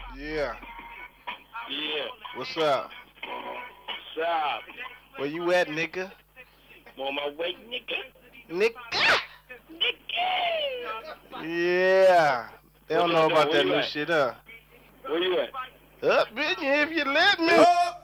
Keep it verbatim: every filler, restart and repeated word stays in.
Yeah. Yeah. What's up? What's up? Where you at, nigga? I'm on my way, nigga. Nigga. Nigga. Yeah. They What don't y'all know doing? about Where that you new at? shit, huh? Where you at? Up in here if you let me.